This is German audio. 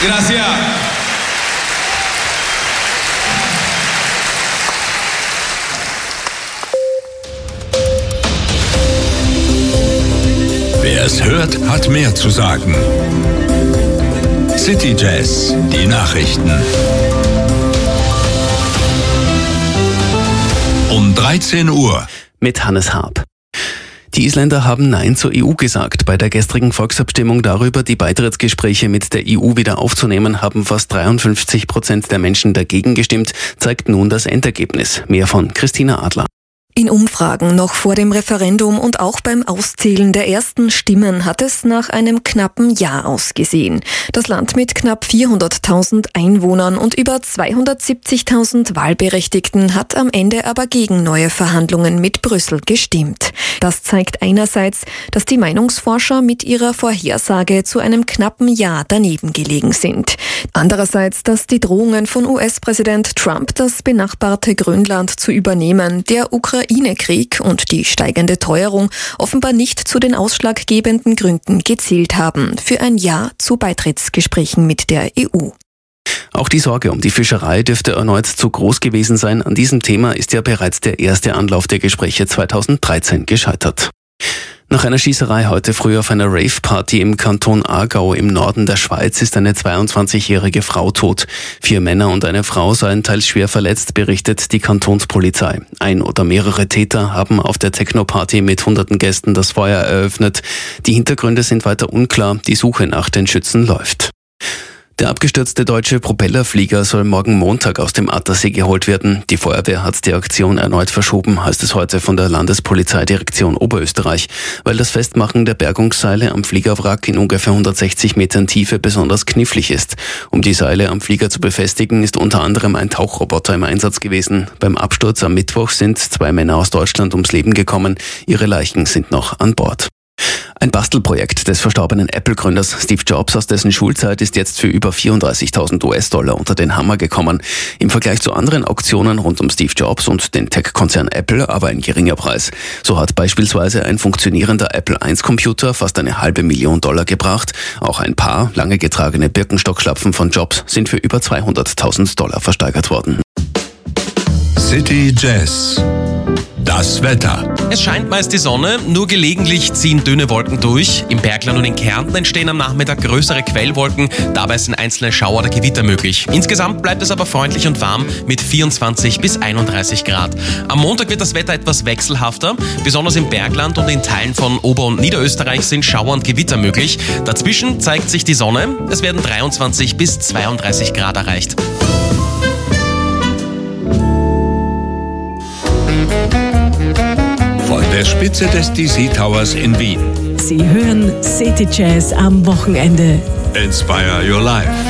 Gracias. Wer es hört, hat mehr zu sagen. City Jazz, die Nachrichten. Um 13 Uhr. Mit Hannes Haab. Die Isländer haben Nein zur EU gesagt. Bei der gestrigen Volksabstimmung darüber, die Beitrittsgespräche mit der EU wieder aufzunehmen, haben fast 53% der Menschen dagegen gestimmt, zeigt nun das Endergebnis. Mehr von Christina Adler. In Umfragen noch vor dem Referendum und auch beim Auszählen der ersten Stimmen hat es nach einem knappen Ja ausgesehen. Das Land mit knapp 400.000 Einwohnern und über 270.000 Wahlberechtigten hat am Ende aber gegen neue Verhandlungen mit Brüssel gestimmt. Das zeigt einerseits, dass die Meinungsforscher mit ihrer Vorhersage zu einem knappen Ja daneben gelegen sind. Andererseits, dass die Drohungen von US-Präsident Trump, das benachbarte Grönland zu übernehmen, der Ukraine-Krieg und die steigende Teuerung offenbar nicht zu den ausschlaggebenden Gründen gezählt haben für ein Ja zu Beitrittsgesprächen mit der EU. Auch die Sorge um die Fischerei dürfte erneut zu groß gewesen sein. An diesem Thema ist ja bereits der erste Anlauf der Gespräche 2013 gescheitert. Nach einer Schießerei heute früh auf einer Rave-Party im Kanton Aargau im Norden der Schweiz ist eine 22-jährige Frau tot. 4 Männer und eine Frau seien teils schwer verletzt, berichtet die Kantonspolizei. Ein oder mehrere Täter haben auf der Techno-Party mit hunderten Gästen das Feuer eröffnet. Die Hintergründe sind weiter unklar, die Suche nach den Schützen läuft. Der abgestürzte deutsche Propellerflieger soll morgen Montag aus dem Attersee geholt werden. Die Feuerwehr hat die Aktion erneut verschoben, heißt es heute von der Landespolizeidirektion Oberösterreich, weil das Festmachen der Bergungsseile am Fliegerwrack in ungefähr 160 Metern Tiefe besonders knifflig ist. Um die Seile am Flieger zu befestigen, ist unter anderem ein Tauchroboter im Einsatz gewesen. Beim Absturz am Mittwoch sind 2 Männer aus Deutschland ums Leben gekommen. Ihre Leichen sind noch an Bord. Ein Bastelprojekt des verstorbenen Apple-Gründers Steve Jobs aus dessen Schulzeit ist jetzt für über 34.000 US-Dollar unter den Hammer gekommen. Im Vergleich zu anderen Auktionen rund um Steve Jobs und den Tech-Konzern Apple aber ein geringer Preis. So hat beispielsweise ein funktionierender Apple I-Computer fast $500,000 gebracht. Auch ein paar lange getragene Birkenstockschlapfen von Jobs sind für über $200.000 versteigert worden. City Jazz. Das Wetter. Es scheint meist die Sonne, nur gelegentlich ziehen dünne Wolken durch. Im Bergland und in Kärnten entstehen am Nachmittag größere Quellwolken, dabei sind einzelne Schauer oder Gewitter möglich. Insgesamt bleibt es aber freundlich und warm mit 24 bis 31 Grad. Am Montag wird das Wetter etwas wechselhafter, besonders im Bergland und in Teilen von Ober- und Niederösterreich sind Schauer und Gewitter möglich. Dazwischen zeigt sich die Sonne, es werden 23 bis 32 Grad erreicht. Von der Spitze des DC Towers in Wien. Sie hören City Jazz am Wochenende. Inspire your life.